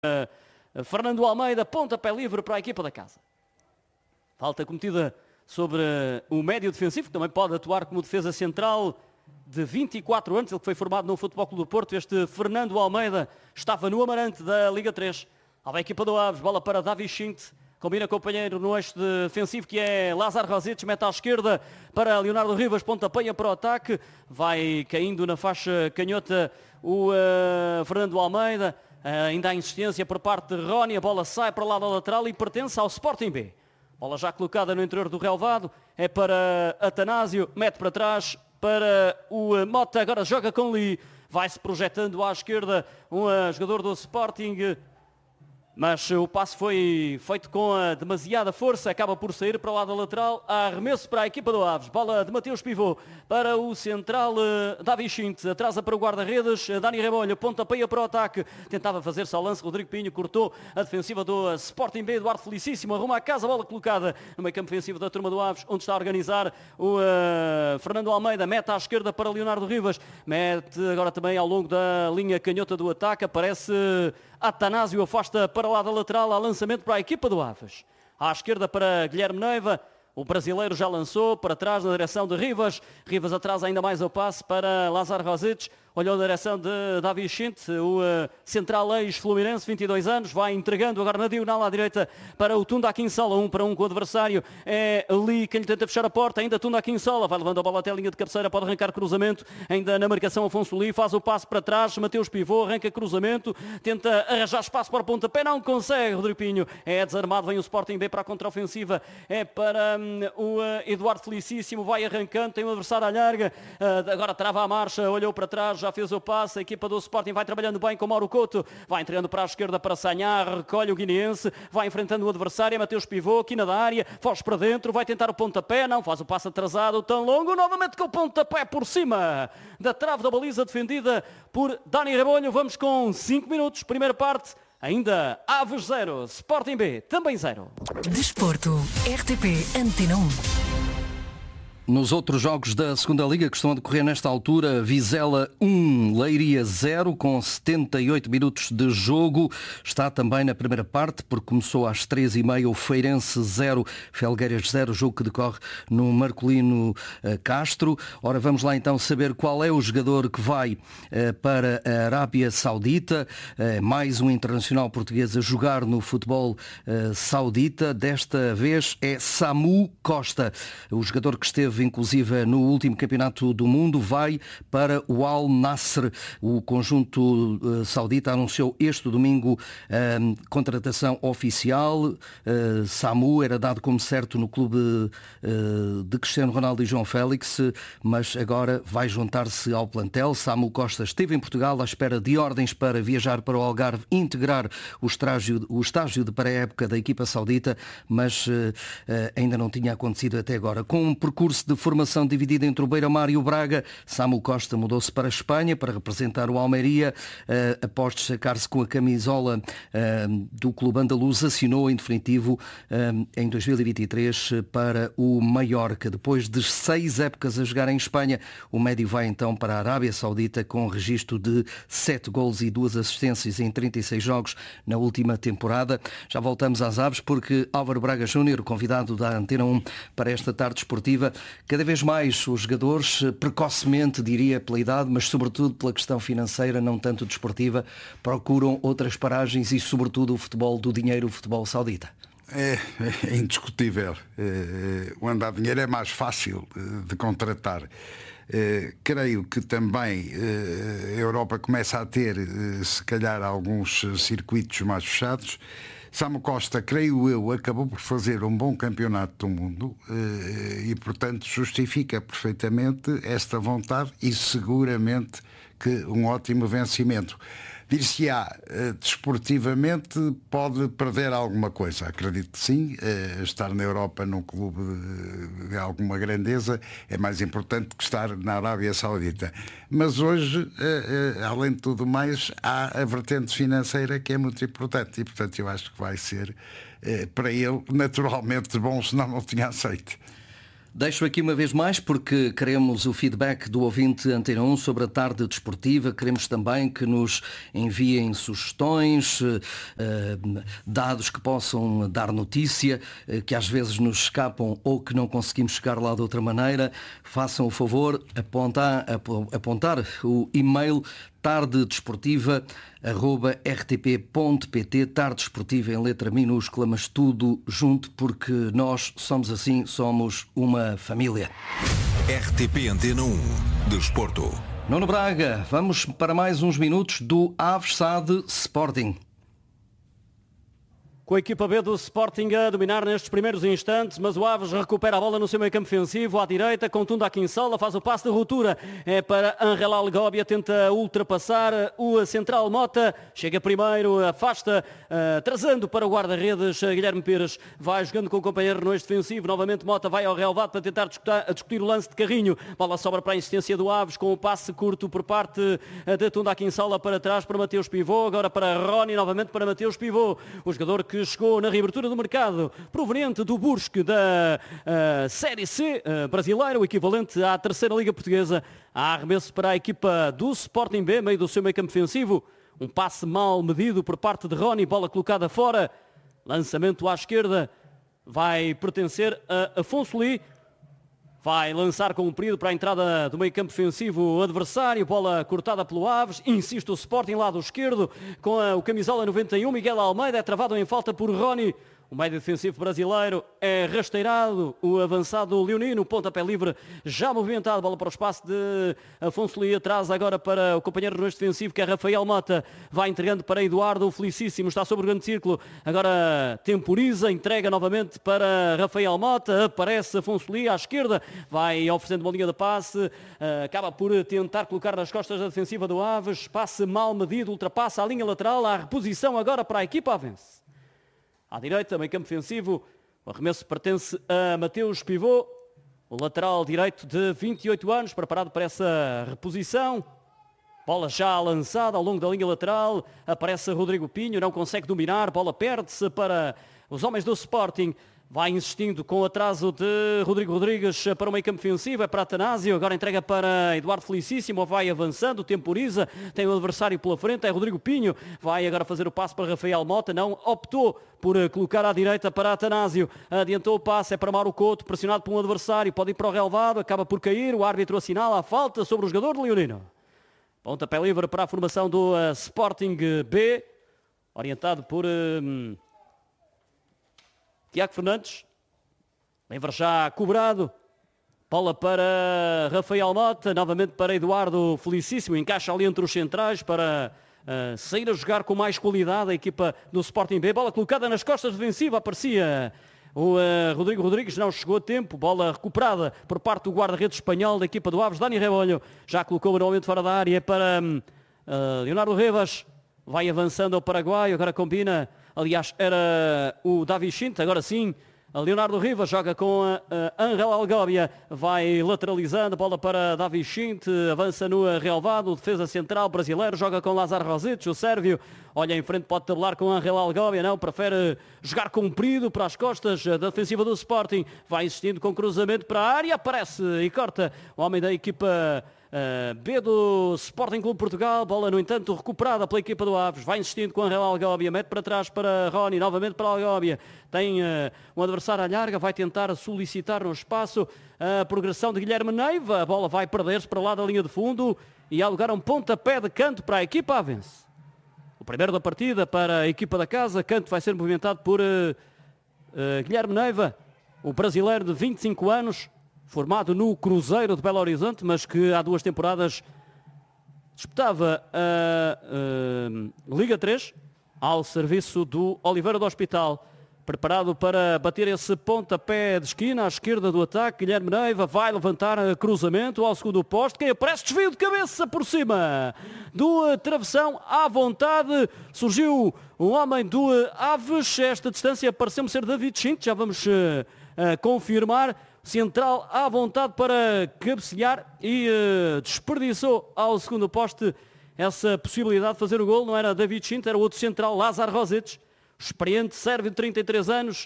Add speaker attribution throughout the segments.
Speaker 1: Fernando Almeida, pontapé livre para a equipa da casa. Falta cometida sobre o médio defensivo, que também pode atuar como defesa central, de 24 anos, ele que foi formado no Futebol Clube do Porto. Este Fernando Almeida estava no Amarante da Liga 3. A equipa do Aves, bola para Davi Schinte, combina companheiro no eixo defensivo que é Lázaro Rosites, mete à esquerda para Leonardo Rivas, pontapeia para o ataque, vai caindo na faixa canhota o Fernando Almeida, ainda há insistência por parte de Rony, a bola sai para o lado lateral e pertence ao Sporting B. Bola já colocada no interior do relvado, é para Atanásio, mete para trás para o Mota, agora joga com Lee, vai-se projetando à esquerda um jogador do Sporting, mas o passe foi feito com demasiada força, acaba por sair para o lado lateral, há arremesso para a equipa do Aves, bola de Mateus Pivô para o central Davi Schinte, atrasa para o guarda-redes, Dani Rebolho, pontapeia para o ataque, tentava fazer-se ao lance, Rodrigo Pinho cortou a defensiva do Sporting B, Eduardo Felicíssimo, arruma a casa, a bola colocada no meio campo defensivo da turma do Aves, onde está a organizar o Fernando Almeida, mete à esquerda para Leonardo Rivas, mete agora também ao longo da linha canhota do ataque, aparece Atanásio, afasta para o lado lateral, há lançamento para a equipa do Aves. À esquerda para Guilherme Neiva, o brasileiro já lançou para trás na direção de Rivas. Rivas atrás ainda mais o passe para Lázaro Rosites. Olhou na direção de Davi Schinte, o central ex-fluminense, 22 anos, vai entregando agora na diagonal à direita para o Tunda Akinsola, 1-1 com o adversário. É ali quem lhe tenta fechar a porta, ainda Tunda Akinsola, vai levando a bola até a linha de cabeceira, pode arrancar cruzamento, ainda na marcação Afonso Lee, faz o passe para trás, Mateus Pivô, arranca cruzamento, tenta arranjar espaço para o pontapé, não consegue, Rodrigo Pinho, é desarmado, vem o Sporting B para a contraofensiva, é para o Eduardo Felicíssimo, vai arrancando, tem um adversário à larga, agora trava a marcha, olhou para trás, já fez o passe, a equipa do Sporting vai trabalhando bem com Mauro Couto, vai entregando para a esquerda para Sanhar, recolhe o guineense, vai enfrentando o adversário, é Mateus Pivô, aqui na área, foge para dentro, vai tentar o pontapé, não, faz o passe atrasado, tão longo, novamente com o pontapé por cima da trave da baliza defendida por Dani Rebolho. Vamos com 5 minutos, primeira parte, ainda Aves 0, Sporting B também 0.
Speaker 2: Desporto, RTP Antena 1.
Speaker 3: Nos outros jogos da segunda Liga que estão a decorrer nesta altura, Vizela 1, Leiria 0, com 78 minutos de jogo. Está também na primeira parte, porque começou às 3h30, o Feirense 0, Felgueiras 0, jogo que decorre no Marcolino Castro. Ora, vamos lá então saber qual é o jogador que vai para a Arábia Saudita. Mais um internacional português a jogar no futebol saudita. Desta vez é Samu Costa, o jogador que esteve inclusive no último campeonato do mundo, vai para o Al Nassr. O conjunto saudita anunciou este domingo contratação oficial. Samu era dado como certo no clube de Cristiano Ronaldo e João Félix, mas agora vai juntar-se ao plantel. Samu Costa esteve em Portugal à espera de ordens para viajar para o Algarve e integrar o estágio de pré-época da equipa saudita, mas ainda não tinha acontecido até agora. Com um percurso de formação dividida entre o Beira-Mar e o Braga, Samu Costa mudou-se para a Espanha para representar o Almeria. Após destacar-se com a camisola do clube andaluz, assinou em definitivo em 2023 para o Mallorca. Depois de 6 épocas a jogar em Espanha, o médio vai então para a Arábia Saudita com registro de 7 golos e 2 assistências em 36 jogos na última temporada. Já voltamos às Aves porque Álvaro Braga Júnior, convidado da Antena 1 para esta tarde esportiva, cada vez mais os jogadores, precocemente diria pela idade, mas sobretudo pela questão financeira, não tanto desportiva, procuram outras paragens e sobretudo o futebol do dinheiro, o futebol saudita.
Speaker 4: É indiscutível. O andar de dinheiro é mais fácil de contratar. Creio que também a Europa começa a ter, se calhar, alguns circuitos mais fechados. Samu Costa, creio eu, acabou por fazer um bom campeonato do mundo e, portanto, justifica perfeitamente esta vontade e seguramente que um ótimo vencimento. Dir-se-á, desportivamente pode perder alguma coisa, acredito que sim. Estar na Europa num clube de alguma grandeza é mais importante que estar na Arábia Saudita. Mas hoje, além de tudo mais, há a vertente financeira que é muito importante e, portanto, eu acho que vai ser para ele naturalmente bom, senão não tinha aceito.
Speaker 3: Deixo aqui uma vez mais porque queremos o feedback do ouvinte Antena 1 sobre a tarde desportiva. Queremos também que nos enviem sugestões, dados que possam dar notícia, que às vezes nos escapam ou que não conseguimos chegar lá de outra maneira. Façam o favor, apontar o e-mail tardedesportiva@rtp.pt, tarde desportiva em letra minúscula, mas tudo junto, porque nós somos assim, somos uma família.
Speaker 5: RTP Antena 1, Desporto.
Speaker 3: Nuno Braga, vamos para mais uns minutos do Aves SAD Sporting.
Speaker 1: Com a equipa B do Sporting a dominar nestes primeiros instantes, mas o Aves recupera a bola no seu meio campo defensivo, à direita, com Tunda Akinsola, faz o passe de ruptura, é para Angel Algóbia, tenta ultrapassar o central Mota, chega primeiro, afasta, trazendo para o guarda-redes Guilherme Pires, vai jogando com o companheiro no eixo defensivo, novamente Mota vai ao relevado para tentar discutir o lance de Carrinho, bola sobra para a insistência do Aves, com o passe curto por parte de Tunda Akinsola para trás para Mateus Pivô, agora para Rony, novamente para Mateus Pivô, o jogador que chegou na reabertura do mercado, proveniente do Brusque da Série C brasileira, o equivalente à terceira Liga Portuguesa. Há arremesso para a equipa do Sporting B, meio do seu meio campo defensivo. Um passe mal medido por parte de Rony, bola colocada fora. Lançamento à esquerda, vai pertencer a Afonso Lee. Vai lançar comprido para a entrada do meio campo defensivo o adversário, bola cortada pelo Aves, insiste o Sporting lado esquerdo, com o camisola 91, Miguel Almeida, é travado em falta por Rony. O médio defensivo brasileiro é rasteirado, o avançado leonino, pontapé livre, já movimentado, bola para o espaço de Afonso Lee, atrás agora para o companheiro no eixo defensivo, que é Rafael Mota, vai entregando para Eduardo, o felicíssimo, está sobre o grande círculo, agora temporiza, entrega novamente para Rafael Mota, aparece Afonso Lee à esquerda, vai oferecendo uma linha de passe, acaba por tentar colocar nas costas da defensiva do Aves, passe mal medido, ultrapassa a linha lateral, a reposição agora para a equipa avense. À direita, meio campo defensivo, o arremesso pertence a Mateus Pivô, o lateral direito de 28 anos, preparado para essa reposição. Bola já lançada ao longo da linha lateral, aparece Rodrigo Pinho, não consegue dominar, bola perde-se para os homens do Sporting. Vai insistindo com o atraso de Rodrigo Rodrigues para o meio campo defensivo, é para Atanásio, agora entrega para Eduardo Felicíssimo, vai avançando, temporiza, tem o adversário pela frente, é Rodrigo Pinho, vai agora fazer o passe para Rafael Mota, não, optou por colocar à direita para Atanásio, adiantou o passe, é para Mauro Couto, pressionado por um adversário, pode ir para o relevado, acaba por cair, o árbitro assinala a falta sobre o jogador de Leonino. Pontapé livre para a formação do Sporting B, orientado por Tiago Fernandes, livre já cobrado, bola para Rafael Mota, novamente para Eduardo Felicíssimo, encaixa ali entre os centrais para sair a jogar com mais qualidade a equipa do Sporting B, bola colocada nas costas defensiva, aparecia o Rodrigo Rodrigues, não chegou a tempo, bola recuperada por parte do guarda-redes espanhol da equipa do Aves, Dani Rebolho, já colocou manualmente fora da área para Leonardo Rivas, vai avançando ao Paraguai, agora combina. Aliás, era o Davi Chinte, agora sim, Leonardo Rivas joga com Angel Algóbia, vai lateralizando, bola para Davi Chinte, avança no relevado, defesa central brasileiro, joga com Lázaro Rosic, o sérvio, olha em frente, pode tabelar com Angel Algóbia, não, prefere jogar comprido para as costas da defensiva do Sporting, vai insistindo com cruzamento para a área, aparece e corta o homem da equipa B do Sporting Clube Portugal, bola no entanto recuperada pela equipa do Aves, vai insistindo com Angel Algóbia, mete para trás para Rony, novamente para Algóbia, tem um adversário à larga, vai tentar solicitar no espaço a progressão de Guilherme Neiva, a bola vai perder-se para lá da linha de fundo e há lugar um pontapé de canto para a equipa avense. O primeiro da partida para a equipa da casa, canto vai ser movimentado por Guilherme Neiva, o brasileiro de 25 anos, formado no Cruzeiro de Belo Horizonte, mas que há 2 temporadas disputava a Liga 3 ao serviço do Oliveira do Hospital. Preparado para bater esse pontapé de esquina à esquerda do ataque, Guilherme Neiva vai levantar cruzamento ao segundo posto, quem aparece, desvio de cabeça por cima do travessão, à vontade, surgiu um homem do Aves, esta distância pareceu-me ser David Chinte, já vamos confirmar. Central à vontade para cabecear e desperdiçou ao segundo poste essa possibilidade de fazer o gol. Não era David Chinte, era o outro central, Lázaro Rosic, experiente, sérvio de 33 anos,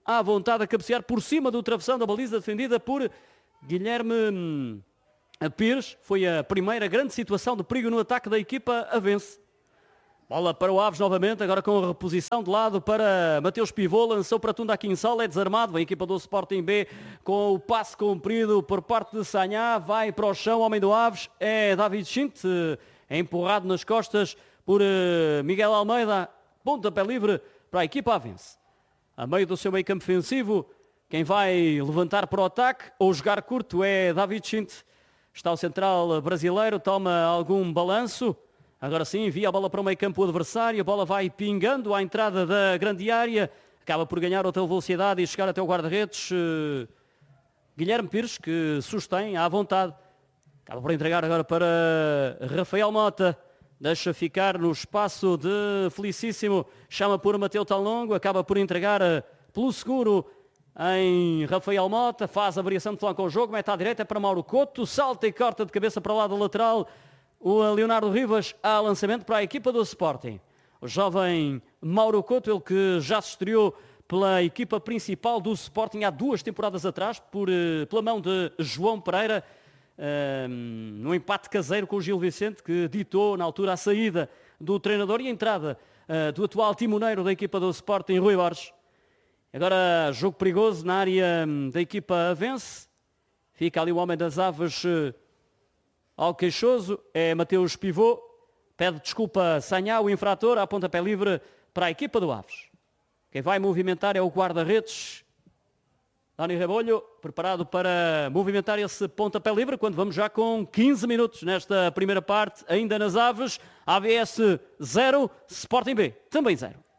Speaker 1: à vontade a cabecear por cima do travessão da baliza defendida por Guilherme Pires. Foi a primeira grande situação de perigo no ataque da equipa avense. Bola para o Aves novamente, agora com a reposição de lado para Mateus Pivô, lançou para Tunda Quinsal, é desarmado, vem a equipa do Sporting B com o passe comprido por parte de Sanhá, vai para o chão, homem do Aves, é David Schint, é empurrado nas costas por Miguel Almeida, pontapé livre para a equipa avense. A meio do seu meio campo defensivo, quem vai levantar para o ataque ou jogar curto é David Schint. Está o central brasileiro, toma algum balanço. Agora sim, envia a bola para o meio campo adversário, a bola vai pingando à entrada da grande área, acaba por ganhar outra velocidade e chegar até o guarda-redes. Guilherme Pires, que sustém à vontade. Acaba por entregar agora para Rafael Mota. Deixa ficar no espaço de Felicíssimo. Chama por Mateu Talongo, acaba por entregar pelo seguro em Rafael Mota. Faz a variação de flanco com o jogo, mete à direita para Mauro Couto. Salta e corta de cabeça para o lado lateral. O Leonardo Rivas há lançamento para a equipa do Sporting. O jovem Mauro Couto, ele que já se estreou pela equipa principal do Sporting há 2 temporadas atrás, pela mão de João Pereira, no empate caseiro com o Gil Vicente, que ditou na altura a saída do treinador e a entrada do atual timoneiro da equipa do Sporting, Rui Borges. Agora jogo perigoso na área da equipa avense. Fica ali o homem das Aves ao queixoso, é Mateus Pivô, pede desculpa Sanhá, o infrator, a pontapé livre para a equipa do Aves. Quem vai movimentar é o guarda-redes, Dani Rebolho, preparado para movimentar esse pontapé livre, quando vamos já com 15 minutos nesta primeira parte, ainda nas Aves, AVS 0, Sporting B, também 0.